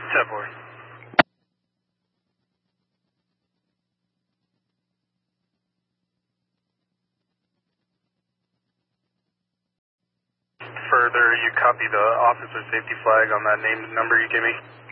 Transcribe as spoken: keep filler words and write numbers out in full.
ten four. Further, you copy the officer safety flag on that name and number you gave me?